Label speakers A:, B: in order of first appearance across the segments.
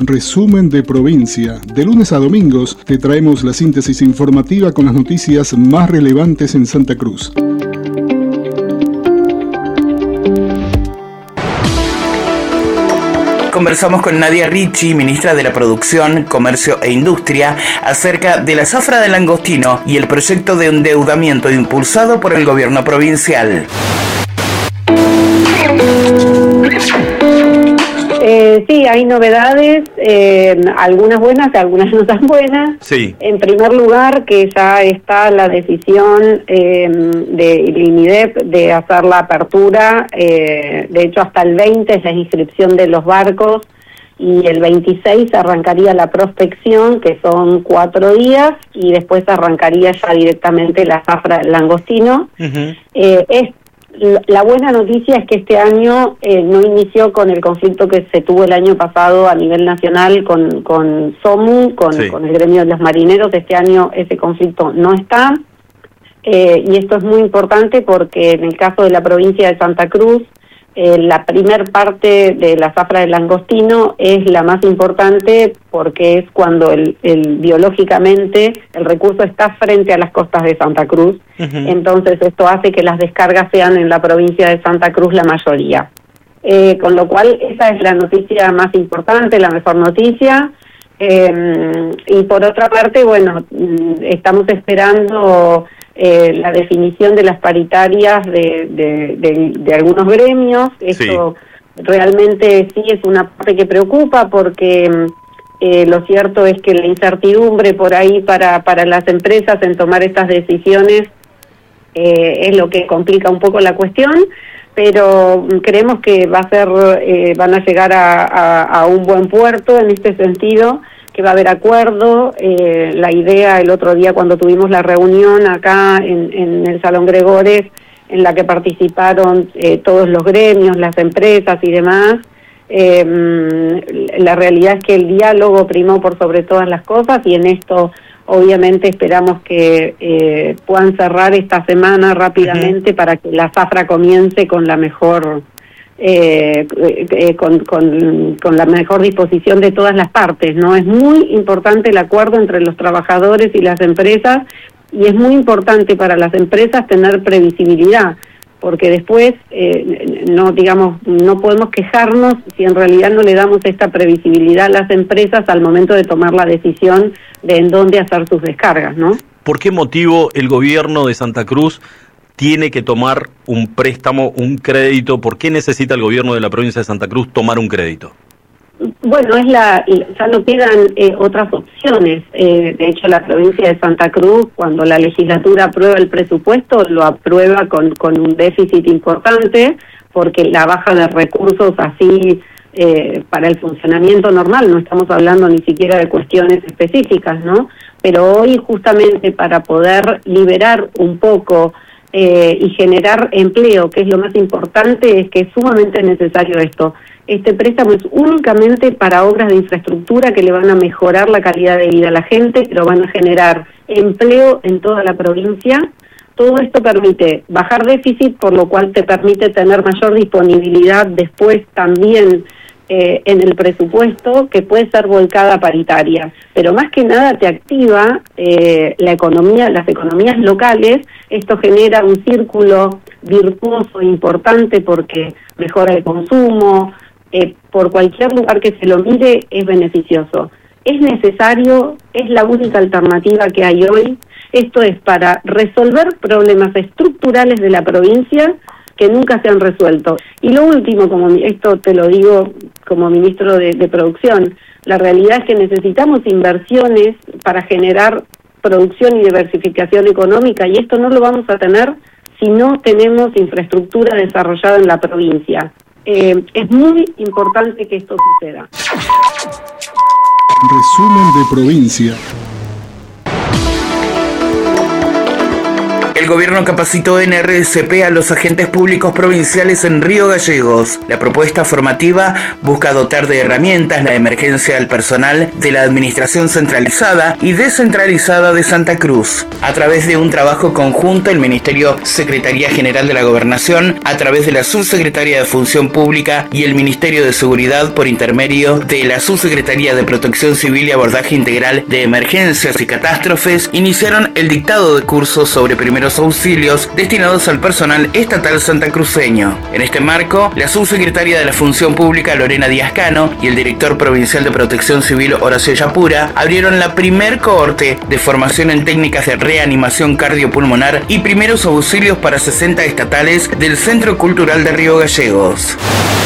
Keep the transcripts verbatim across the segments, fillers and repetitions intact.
A: Resumen de provincia. De lunes a domingos te traemos la síntesis informativa con las noticias más relevantes en Santa Cruz.
B: Conversamos con Nadia Ricci, ministra de la Producción, Comercio e Industria, acerca de la zafra de langostino y el proyecto de endeudamiento impulsado por el gobierno provincial.
C: Eh, sí, hay novedades, eh, algunas buenas y algunas no tan buenas.
B: Sí.
C: En primer lugar, que ya está la decisión eh, de INIDEP de hacer la apertura, eh, de hecho hasta el veinte es la inscripción de los barcos y el veintiséis arrancaría la prospección, que son cuatro días, y después arrancaría ya directamente la zafra del langostino. Uh-huh. eh, es La buena noticia es que este año eh, no inició con el conflicto que se tuvo el año pasado a nivel nacional con, con SOMU, con, sí. con el gremio de los marineros. Este año ese conflicto no está, eh, y esto es muy importante porque en el caso de la provincia de Santa Cruz, eh, la primer parte de la zafra del langostino es la más importante porque es cuando el, el biológicamente el recurso está frente a las costas de Santa Cruz. Uh-huh. Entonces esto hace que las descargas sean en la provincia de Santa Cruz la mayoría. Eh, con lo cual esa es la noticia más importante, la mejor noticia. Eh, y por otra parte, bueno, estamos esperando eh, la definición de las paritarias de, de, de, de algunos gremios. Esto sí. realmente sí es una parte que preocupa porque eh, lo cierto es que la incertidumbre por ahí para, para las empresas en tomar estas decisiones eh, es lo que complica un poco la cuestión. Pero creemos que va a ser, eh, van a llegar a, a, a un buen puerto en este sentido, que va a haber acuerdo. Eh, la idea el otro día cuando tuvimos la reunión acá en, en el Salón Gregores, en la que participaron eh, todos los gremios, las empresas y demás, eh, la realidad es que el diálogo primó por sobre todas las cosas y en esto obviamente esperamos que eh, puedan cerrar esta semana rápidamente uh-huh. para que la zafra comience con la mejor eh, eh, con, con, con la mejor disposición de todas las partes, ¿no? Es muy importante el acuerdo entre los trabajadores y las empresas y es muy importante para las empresas tener previsibilidad, porque después eh, no digamos no podemos quejarnos si en realidad no le damos esta previsibilidad a las empresas al momento de tomar la decisión de en dónde hacer sus descargas, ¿no?
D: ¿Por qué motivo el gobierno de Santa Cruz tiene que tomar un préstamo, un crédito? ¿Por qué necesita el gobierno de la provincia de Santa Cruz tomar un crédito?
C: Bueno, es la ya no quedan eh, otras opciones. Eh, de hecho, la provincia de Santa Cruz, cuando la legislatura aprueba el presupuesto, lo aprueba con, con un déficit importante, porque la baja de recursos así eh, para el funcionamiento normal, no estamos hablando ni siquiera de cuestiones específicas, ¿no? Pero hoy justamente para poder liberar un poco eh, y generar empleo, que es lo más importante, es que es sumamente necesario esto. Este préstamo es únicamente para obras de infraestructura que le van a mejorar la calidad de vida a la gente, pero van a generar empleo en toda la provincia. Todo esto permite bajar déficit, por lo cual te permite tener mayor disponibilidad después también eh, en el presupuesto, que puede ser volcada a paritaria. Pero más que nada te activa eh, la economía, las economías locales. Esto genera un círculo virtuoso importante porque mejora el consumo. Eh, por cualquier lugar que se lo mire es beneficioso. Es necesario, es la única alternativa que hay hoy. Esto es para resolver problemas estructurales de la provincia que nunca se han resuelto. Y lo último, como esto te lo digo como ministro de, de Producción, la realidad es que necesitamos inversiones para generar producción y diversificación económica, y esto no lo vamos a tener si no tenemos infraestructura desarrollada en la provincia. Eh, es muy importante que esto suceda.
A: Resumen de provincia.
B: El gobierno capacitó en R C P a los agentes públicos provinciales en Río Gallegos. La propuesta formativa busca dotar de herramientas la emergencia al personal de la administración centralizada y descentralizada de Santa Cruz. A través de un trabajo conjunto, el Ministerio Secretaría General de la Gobernación, a través de la Subsecretaría de Función Pública y el Ministerio de Seguridad por intermedio de la Subsecretaría de Protección Civil y Abordaje Integral de Emergencias y Catástrofes, iniciaron el dictado de cursos sobre primeros auxilios destinados al personal estatal santacruceño. En este marco, la subsecretaria de la Función Pública, Lorena Díaz Cano, y el director provincial de Protección Civil, Horacio Yapura, abrieron la primer cohorte de formación en técnicas de reanimación cardiopulmonar y primeros auxilios para sesenta estatales del Centro Cultural de Río Gallegos.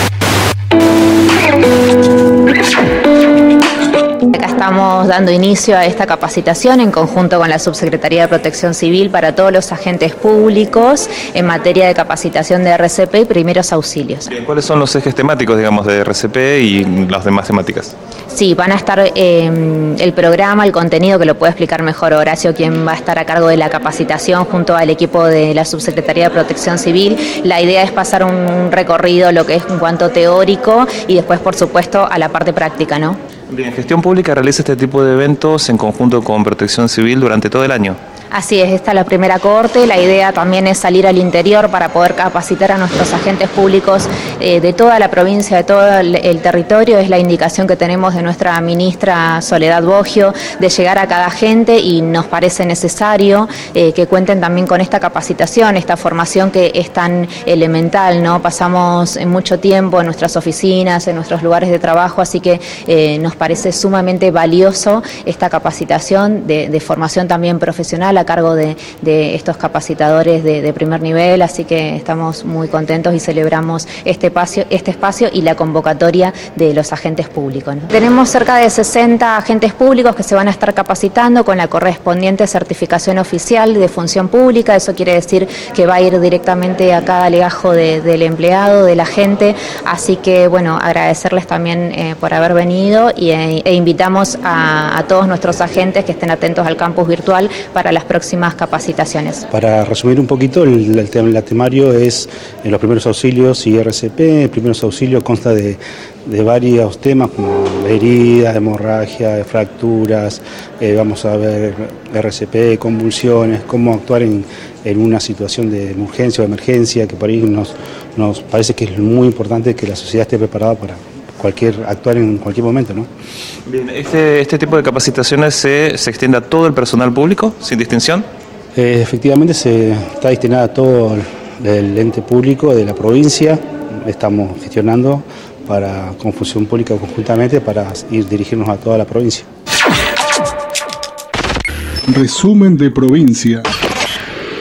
E: Acá estamos dando inicio a esta capacitación en conjunto con la Subsecretaría de Protección Civil para todos los agentes públicos en materia de capacitación de R C P y primeros auxilios.
F: ¿Cuáles son los ejes temáticos, digamos, de R C P y las demás temáticas?
E: Sí, van a estar eh, el programa, el contenido, que lo puede explicar mejor Horacio, quien va a estar a cargo de la capacitación junto al equipo de la Subsecretaría de Protección Civil. La idea es pasar un recorrido, lo que es en cuanto teórico, y después, por supuesto, a la parte práctica, ¿no?
F: Bien, Gestión Pública realiza este tipo de eventos en conjunto con Protección Civil durante todo el año.
E: Así es, esta es la primera cohorte. La idea también es salir al interior para poder capacitar a nuestros agentes públicos eh, de toda la provincia, de todo el, el territorio. Es la indicación que tenemos de nuestra ministra Soledad Boggio, de llegar a cada agente, y nos parece necesario eh, que cuenten también con esta capacitación, esta formación que es tan elemental, ¿no? Pasamos mucho tiempo en nuestras oficinas, en nuestros lugares de trabajo, así que eh, nos parece sumamente valioso esta capacitación de, de formación también profesional a cargo de, de estos capacitadores de, de primer nivel, así que estamos muy contentos y celebramos este espacio, este espacio y la convocatoria de los agentes públicos, ¿no? Tenemos cerca de sesenta agentes públicos que se van a estar capacitando con la correspondiente certificación oficial de función pública. Eso quiere decir que va a ir directamente a cada legajo de, del empleado, del agente, así que bueno, agradecerles también eh, por haber venido y, e, e invitamos a, a todos nuestros agentes que estén atentos al campus virtual para las próximas capacitaciones.
G: Para resumir un poquito, el, el, el temario es en los primeros auxilios y R C P. El primeros auxilios consta de, de varios temas como heridas, hemorragia, fracturas, eh, vamos a ver R C P, convulsiones, cómo actuar en, en una situación de urgencia o emergencia, que por ahí nos, nos parece que es muy importante que la sociedad esté preparada para cualquier actuar en cualquier momento, ¿no?
F: Bien, este, este tipo de capacitaciones se, se extiende a todo el personal público, sin distinción.
G: Eh, efectivamente se está destinada a todo el ente público de la provincia. Estamos gestionando para con Función Pública conjuntamente para ir dirigirnos a toda la provincia.
A: Resumen de provincia.